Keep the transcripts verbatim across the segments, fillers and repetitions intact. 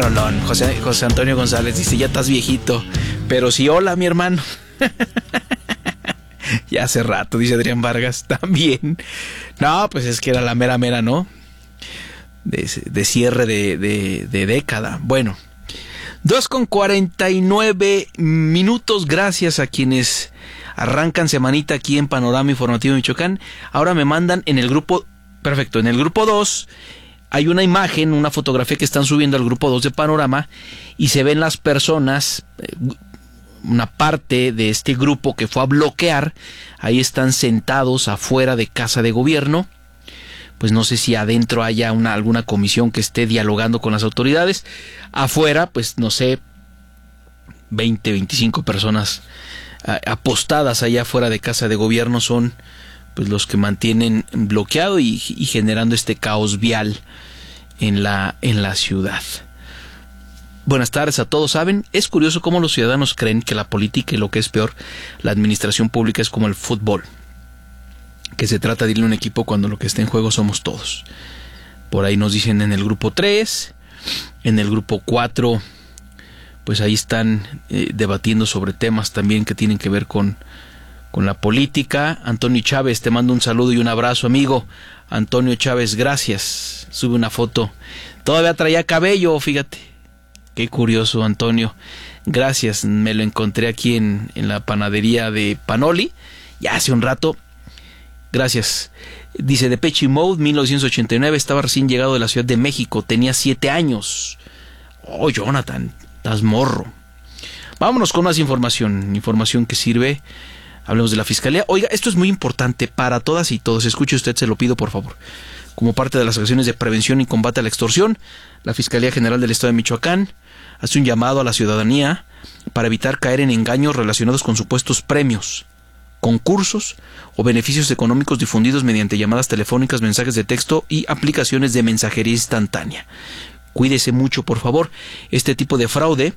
rolón. José, José Antonio González dice, ya estás viejito. Pero sí, hola, mi hermano. Ya hace rato, dice Adrián Vargas, también. No, pues es que era la mera mera, ¿no? De, de cierre de, de, de década. Bueno, dos con cuarenta y nueve minutos. Gracias a quienes arrancan semanita aquí en Panorama Informativo Michoacán. Ahora me mandan en el grupo, perfecto, en el grupo dos hay una imagen, una fotografía que están subiendo al grupo dos de Panorama y se ven las personas, una parte de este grupo que fue a bloquear. Ahí están sentados afuera de Casa de Gobierno. Pues no sé si adentro haya una, alguna comisión que esté dialogando con las autoridades. Afuera, pues no sé, veinte, veinticinco personas a, apostadas allá afuera de Casa de Gobierno son pues los que mantienen bloqueado y, y generando este caos vial en la, en la ciudad. Buenas tardes a todos. Saben, es curioso cómo los ciudadanos creen que la política y, lo que es peor, la administración pública es como el fútbol, que se trata de irle a un equipo cuando lo que está en juego somos todos. Por ahí nos dicen en el grupo tres, en el grupo cuatro, pues ahí están eh, debatiendo sobre temas también que tienen que ver con, con la política. Antonio Chávez, te mando un saludo y un abrazo, amigo. Antonio Chávez, gracias. Sube una foto. Todavía traía cabello, fíjate. Qué curioso, Antonio. Gracias, me lo encontré aquí en, en la panadería de Panoli, ya hace un rato. Gracias. Dice, Depeche Mode, mil novecientos ochenta y nueve, estaba recién llegado de la Ciudad de México, tenía siete años. Oh, Jonathan, estás morro. Vámonos con más información, información que sirve. Hablemos de la Fiscalía. Oiga, esto es muy importante para todas y todos. Escuche usted, se lo pido por favor. Como parte de las acciones de prevención y combate a la extorsión, la Fiscalía General del Estado de Michoacán hace un llamado a la ciudadanía para evitar caer en engaños relacionados con supuestos premios, concursos o beneficios económicos difundidos mediante llamadas telefónicas, mensajes de texto y aplicaciones de mensajería instantánea. Cuídese mucho, por favor. Este tipo de fraude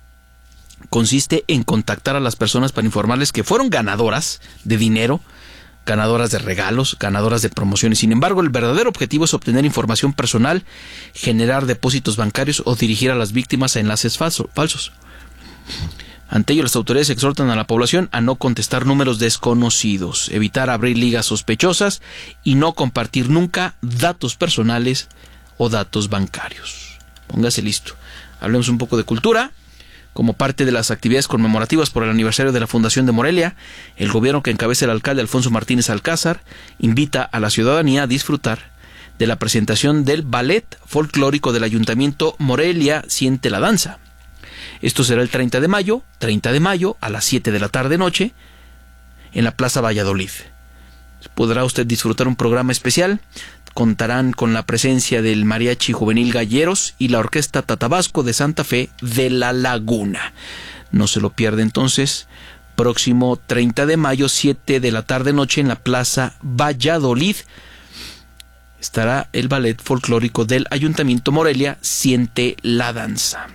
consiste en contactar a las personas para informarles que fueron ganadoras de dinero, ganadoras de regalos, ganadoras de promociones. Sin embargo, el verdadero objetivo es obtener información personal, generar depósitos bancarios o dirigir a las víctimas a enlaces falso, falsos. Ante ello, las autoridades exhortan a la población a no contestar números desconocidos, evitar abrir ligas sospechosas y no compartir nunca datos personales o datos bancarios. Póngase listo. Hablemos un poco de cultura. Como parte de las actividades conmemorativas por el aniversario de la Fundación de Morelia, el gobierno que encabeza el alcalde Alfonso Martínez Alcázar invita a la ciudadanía a disfrutar de la presentación del ballet folclórico del Ayuntamiento Morelia Siente la Danza. Esto será el treinta de mayo, treinta de mayo a las siete de la tarde noche en la Plaza Valladolid. Podrá usted disfrutar un programa especial. Contarán con la presencia del Mariachi Juvenil Galleros y la Orquesta Tatabasco de Santa Fe de La Laguna. No se lo pierda entonces. Próximo treinta de mayo, siete de la tarde noche en la Plaza Valladolid estará el ballet folclórico del Ayuntamiento Morelia Siente la Danza.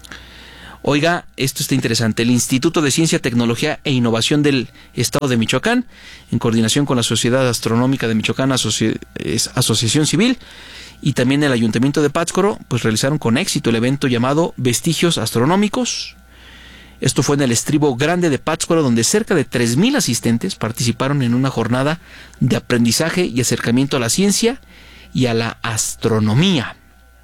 Oiga, esto está interesante. El Instituto de Ciencia, Tecnología e Innovación del Estado de Michoacán, en coordinación con la Sociedad Astronómica de Michoacán, Asoci- Asociación Civil, y también el Ayuntamiento de Pátzcuaro, pues realizaron con éxito el evento llamado Vestigios Astronómicos. Esto fue en el Estribo Grande de Pátzcuaro, donde cerca de tres mil asistentes participaron en una jornada de aprendizaje y acercamiento a la ciencia y a la astronomía.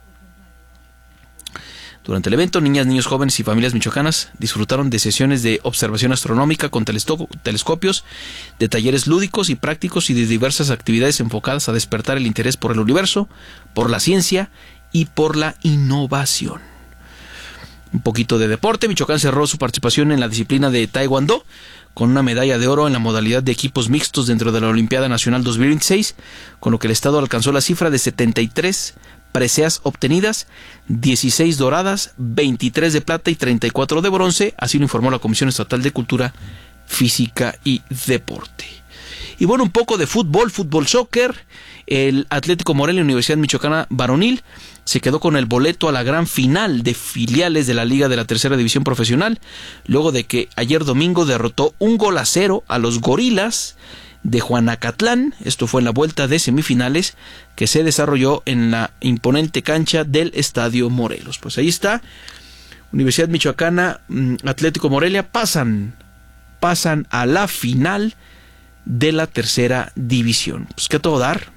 Durante el evento, niñas, niños, jóvenes y familias michoacanas disfrutaron de sesiones de observación astronómica con telesto- telescopios, de talleres lúdicos y prácticos y de diversas actividades enfocadas a despertar el interés por el universo, por la ciencia y por la innovación. Un poquito de deporte. Michoacán cerró su participación en la disciplina de Taekwondo con una medalla de oro en la modalidad de equipos mixtos dentro de la Olimpiada Nacional dos mil veintiséis, con lo que el estado alcanzó la cifra de setenta y tres preseas obtenidas, dieciséis doradas, veintitrés de plata y treinta y cuatro de bronce, así lo informó la Comisión Estatal de Cultura Física y Deporte. Y bueno, un poco de fútbol, fútbol soccer. El Atlético Morelia, Universidad Michoacana Varonil, se quedó con el boleto a la gran final de filiales de la Liga de la Tercera División Profesional, luego de que ayer domingo derrotó un gol a cero a los Gorilas de Juanacatlán. Esto fue en la vuelta de semifinales que se desarrolló en la imponente cancha del Estadio Morelos. Pues ahí está, Universidad Michoacana, Atlético Morelia pasan, pasan a la final de la tercera división. Pues que a todo dar,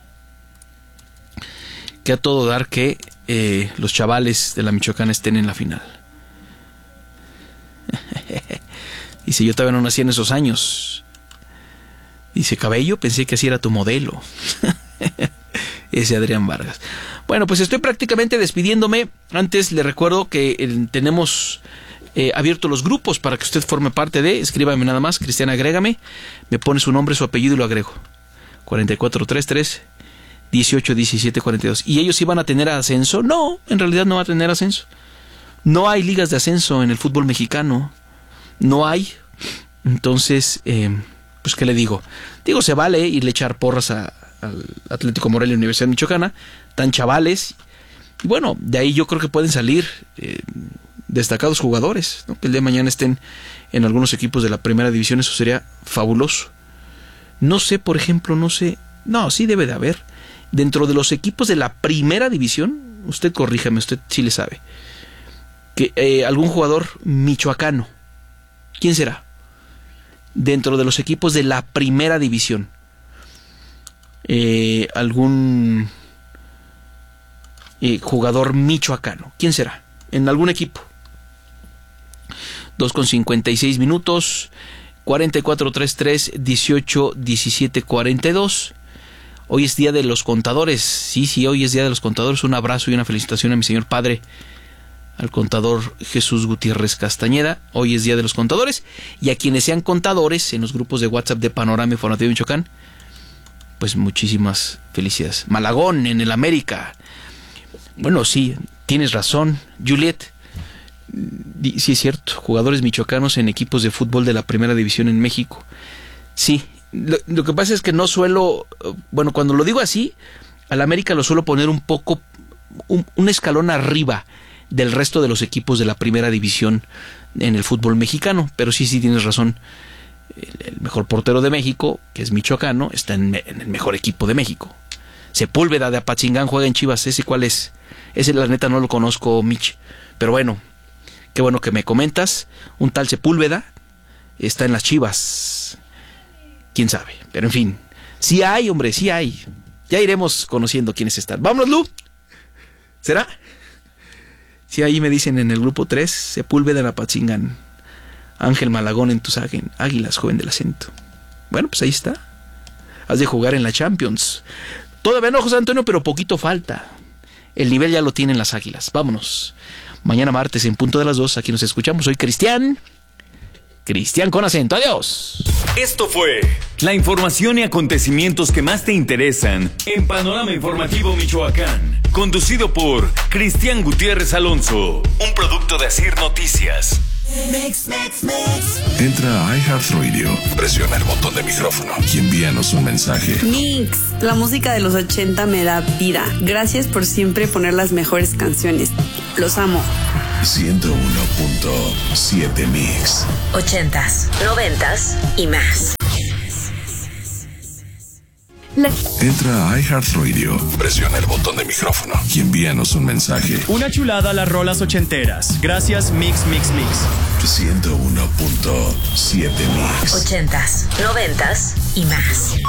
que a todo dar que eh, los chavales de la Michoacana estén en la final. Dice, yo todavía no nací en esos años. Dice, Cabello, pensé que así era tu modelo. Ese Adrián Vargas. Bueno, pues estoy prácticamente despidiéndome. Antes le recuerdo que eh, tenemos eh, abiertos los grupos para que usted forme parte de. Escríbame nada más, Cristian, agrégame. Me pone su nombre, su apellido y lo agrego. cuatro cuatro tres tres, dieciocho diecisiete cuarenta y dos. ¿Y ellos iban a tener ascenso? No, en realidad no va a tener ascenso. No hay ligas de ascenso en el fútbol mexicano. No hay. Entonces, eh, pues ¿qué le digo? Digo, se vale irle a echar porras a, al Atlético Morelia y Universidad Michoacana, tan chavales. Y bueno, de ahí yo creo que pueden salir eh, destacados jugadores, ¿no? Que el día de mañana estén en algunos equipos de la primera división, eso sería fabuloso. No sé, por ejemplo, no sé, no, sí debe de haber. Dentro de los equipos de la primera división, usted corríjame, usted sí le sabe, que eh, algún jugador michoacano, ¿quién será? Dentro de los equipos de la primera división, eh, algún eh, jugador michoacano, ¿quién será? En algún equipo. dos con cincuenta y seis minutos, cuatro cuatro tres tres, dieciocho diecisiete cuarenta y dos. Hoy es día de los contadores. Sí, sí, hoy es día de los contadores. Un abrazo y una felicitación a mi señor padre, al contador Jesús Gutiérrez Castañeda. Hoy es día de los contadores. Y a quienes sean contadores en los grupos de WhatsApp de Panorama Informativo Michoacán, pues muchísimas felicidades. Malagón en el América. Bueno, sí, tienes razón, Juliet. Sí, es cierto. Jugadores michoacanos en equipos de fútbol de la primera división en México. Sí. Lo, lo que pasa es que no suelo, bueno, cuando lo digo así, al América lo suelo poner un poco, un, un escalón arriba del resto de los equipos de la primera división en el fútbol mexicano. Pero sí, sí tienes razón. El, el mejor portero de México, que es michoacano, está en, en el mejor equipo de México. Sepúlveda de Apatzingán juega en Chivas. ¿Ese cuál es? Ese la neta no lo conozco, Mitch. Pero bueno, qué bueno que me comentas. Un tal Sepúlveda está en las Chivas. Quién sabe, pero en fin, sí hay, hombre, sí hay. Ya iremos conociendo quiénes están. Vámonos, Lu. ¿Será? Sí, ahí me dicen en el grupo tres, Sepúlveda en Apatzingán, Ángel Malagón en tus Águilas, joven del acento. Bueno, pues ahí está. Has de jugar en la Champions. Todavía no, José Antonio, pero poquito falta. El nivel ya lo tienen las Águilas. Vámonos. Mañana martes en punto de las dos, aquí nos escuchamos. Soy Cristian. Cristian con acento. Adiós. Esto fue la información y acontecimientos que más te interesan en Panorama Informativo Michoacán. Conducido por Cristian Gutiérrez Alonso. Un producto de Asir Noticias. Mix, mix, mix. Entra a iHeartRadio, presiona el botón de micrófono y envíanos un mensaje. Mix, la música de los ochenta me da vida. Gracias por siempre poner las mejores canciones. Los amo. ciento uno punto siete Mix. Ochentas, noventas y más. La... Entra a iHeartRadio, presiona el botón de micrófono y envíanos un mensaje. Una chulada las rolas ochenteras. Gracias, Mix, Mix, Mix. ciento uno punto siete Mix. Ochentas, noventas y más.